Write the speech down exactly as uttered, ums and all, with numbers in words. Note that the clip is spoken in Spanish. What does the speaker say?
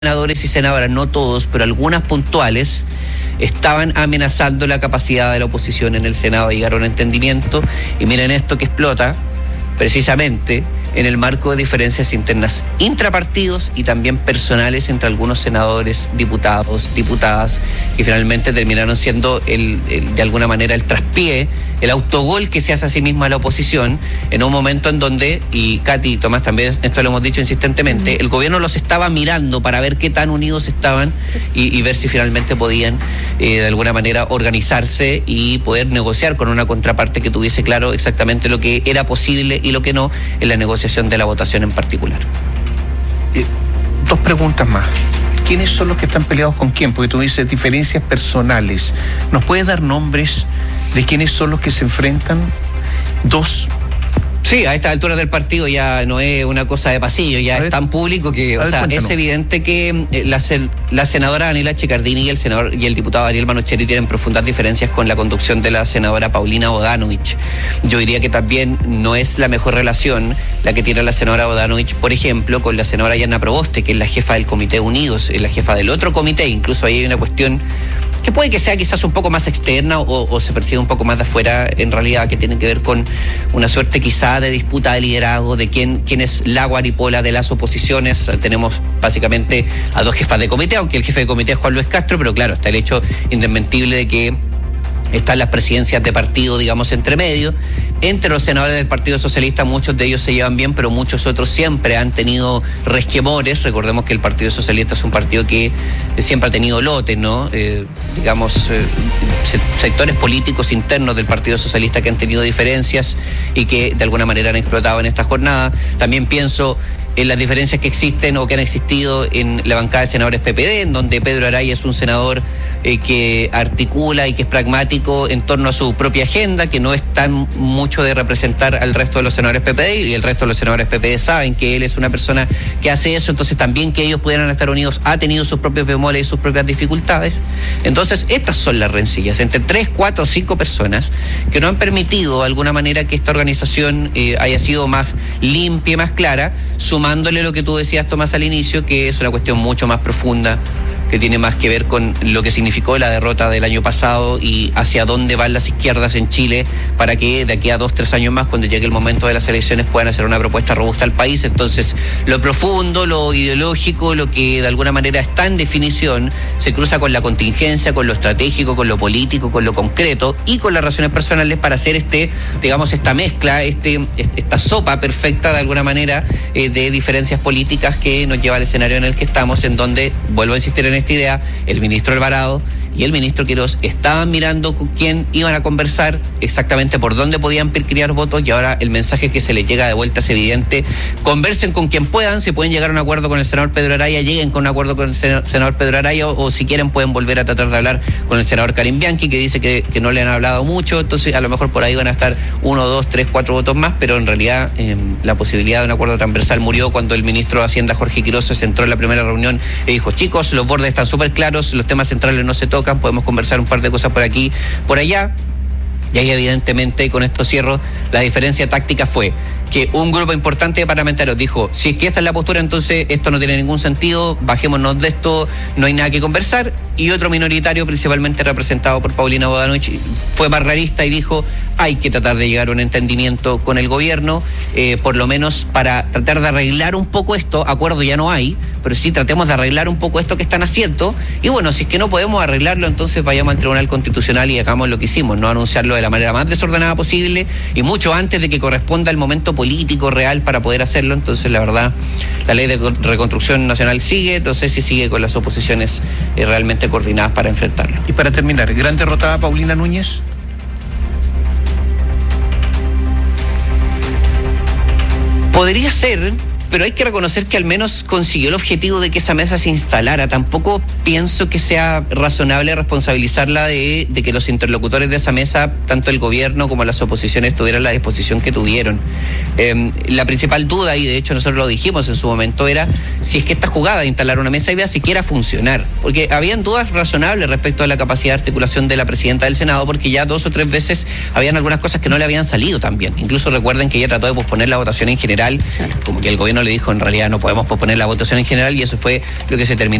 senadores y senadoras, no todos, pero algunas puntuales, estaban amenazando la capacidad de la oposición en el Senado de llegar a un entendimiento. Y miren esto que explota precisamente en el marco de diferencias internas intrapartidos y también personales entre algunos senadores, diputados, diputadas, que finalmente terminaron siendo el, el, de alguna manera el traspié, el autogol que se hace a sí misma la oposición, en un momento en donde, y Katy, Tomás, también esto lo hemos dicho insistentemente, el gobierno los estaba mirando para ver qué tan unidos estaban y, y ver si finalmente podían eh, de alguna manera organizarse y poder negociar con una contraparte que tuviese claro exactamente lo que era posible y lo que no en la negociación de la votación en particular. Eh, dos preguntas más. ¿Quiénes son los que están peleados con quién? Porque tú dices diferencias personales. ¿Nos puedes dar nombres de quiénes son los que se enfrentan? Dos. Sí, a estas alturas del partido ya no es una cosa de pasillo, ya es tan público que, o sea, es evidente que la, la senadora Daniela Chiccardini y el senador y el diputado Ariel Manocheri tienen profundas diferencias con la conducción de la senadora Paulina Bodanovich. Yo diría que también no es la mejor relación la que tiene la senadora Bodanovich, por ejemplo, con la senadora Yana Proboste, que es la jefa del Comité Unidos, es la jefa del otro comité. Incluso ahí hay una cuestión que puede que sea quizás un poco más externa o, o se percibe un poco más de afuera, en realidad, que tiene que ver con una suerte quizá de disputa de liderazgo, de quién, quién es la guaripola de las oposiciones. Tenemos básicamente a dos jefas de comité, aunque el jefe de comité es Juan Luis Castro, pero claro, está el hecho indesmentible de que están las presidencias de partido, digamos, entre medio. Entre los senadores del Partido Socialista, muchos de ellos se llevan bien, pero muchos otros siempre han tenido resquemores. Recordemos que el Partido Socialista es un partido que siempre ha tenido lotes, ¿no? Eh, digamos, eh, sectores políticos internos del Partido Socialista que han tenido diferencias y que de alguna manera han explotado en esta jornada. También pienso en las diferencias que existen o que han existido en la bancada de senadores P P D, en donde Pedro Araya es un senador eh, que articula y que es pragmático en torno a su propia agenda, que no es tan mucho de representar al resto de los senadores P P D, y el resto de los senadores P P D saben que él es una persona que hace eso. Entonces también que ellos pudieran estar unidos ha tenido sus propios bemoles y sus propias dificultades. Entonces estas son las rencillas entre tres, cuatro o cinco personas que no han permitido de alguna manera que esta organización eh, haya sido más limpia y más clara, sumándole lo que tú decías, Tomás, al inicio, que es una cuestión mucho más profunda, que tiene más que ver con lo que significó la derrota del año pasado y hacia dónde van las izquierdas en Chile para que de aquí a dos, tres años más, cuando llegue el momento de las elecciones, puedan hacer una propuesta robusta al país. Entonces, lo profundo, lo ideológico, lo que de alguna manera está en definición, se cruza con la contingencia, con lo estratégico, con lo político, con lo concreto y con las razones personales para hacer este, digamos, esta mezcla, este, esta sopa perfecta de alguna manera eh, de diferencias políticas que nos lleva al escenario en el que estamos, en donde, vuelvo a insistir en esta idea, el ministro Alvarado y el ministro Quirós estaban mirando con quién iban a conversar, exactamente por dónde podían criar votos, y ahora el mensaje que se les llega de vuelta es evidente: conversen con quien puedan, si pueden llegar a un acuerdo con el senador Pedro Araya, lleguen con un acuerdo con el senador Pedro Araya, o, o si quieren pueden volver a tratar de hablar con el senador Karim Bianchi, que dice que, que no le han hablado mucho. Entonces a lo mejor por ahí van a estar uno, dos, tres, cuatro votos más, pero en realidad eh, la posibilidad de un acuerdo transversal murió cuando el ministro de Hacienda, Jorge Quirós, se centró en la primera reunión y dijo: chicos, los bordes están súper claros, los temas centrales no se tocan, podemos conversar un par de cosas por aquí, por allá. Y ahí evidentemente, con esto cierro, la diferencia táctica fue que un grupo importante de parlamentarios dijo: si es que esa es la postura, entonces esto no tiene ningún sentido, bajémonos de esto, no hay nada que conversar. Y otro minoritario, principalmente representado por Paulina Bodanovich, fue más realista y dijo: hay que tratar de llegar a un entendimiento con el gobierno, eh, por lo menos para tratar de arreglar un poco esto. Acuerdo ya no hay, pero sí tratemos de arreglar un poco esto que están haciendo. Y bueno, si es que no podemos arreglarlo, entonces vayamos al Tribunal Constitucional y hagamos lo que hicimos, no anunciarlo de la manera más desordenada posible y mucho antes de que corresponda el momento político real para poder hacerlo. Entonces, la verdad, la ley de reconstrucción nacional sigue, no sé si sigue con las oposiciones eh, realmente coordinadas para enfrentarlo. Y para terminar, ¿gran derrotada Paulina Núñez? Podría ser, pero hay que reconocer que al menos consiguió el objetivo de que esa mesa se instalara. Tampoco pienso que sea razonable responsabilizarla de, de que los interlocutores de esa mesa, tanto el gobierno como las oposiciones, tuvieran la disposición que tuvieron. Eh, la principal duda, y de hecho nosotros lo dijimos en su momento, era si es que esta jugada de instalar una mesa iba a siquiera funcionar, porque habían dudas razonables respecto a la capacidad de articulación de la presidenta del Senado, porque ya dos o tres veces habían algunas cosas que no le habían salido tan bien. Incluso recuerden que ella trató de posponer la votación en general, como que el gobierno Pleno le dijo, en realidad no podemos posponer la votación en general, y eso fue lo que se terminó